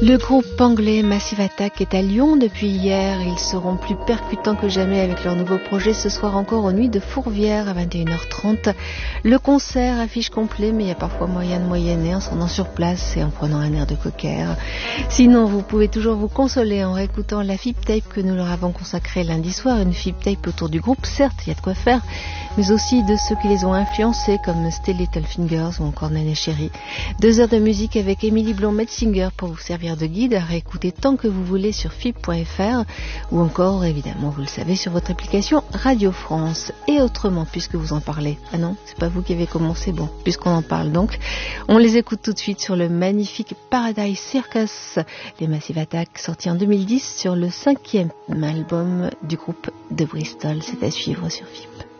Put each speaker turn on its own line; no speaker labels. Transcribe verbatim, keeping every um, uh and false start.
Le groupe anglais Massive Attack est à Lyon depuis hier. Ils seront plus percutants que jamais avec leur nouveau projet ce soir encore aux Nuits de Fourvière à vingt et une heures trente. Le concert affiche complet, mais il y a parfois moyen de moyenner en se rendant sur place et en prenant un air de cocker. Sinon, vous pouvez toujours vous consoler en réécoutant la Fib Tape que nous leur avons consacrée lundi soir. Une Fib Tape autour du groupe, certes, il y a de quoi faire, mais aussi de ceux qui les ont influencés comme Still Little Fingers ou encore Néné Chéri. Deux heures de musique avec Émilie Blond-Metzinger pour vous servir de guide à réécouter tant que vous voulez sur fib point f r ou encore, évidemment, vous le savez, sur votre application Radio France. Et autrement, puisque vous en parlez. Ah non, c'est pas vous qui avez commencé. Bon, puisqu'on en parle donc, on les écoute tout de suite sur le magnifique Paradise Circus, les Massive Attack, sortis en deux mille dix sur le cinquième album du groupe de Bristol. C'est à suivre sur Fib.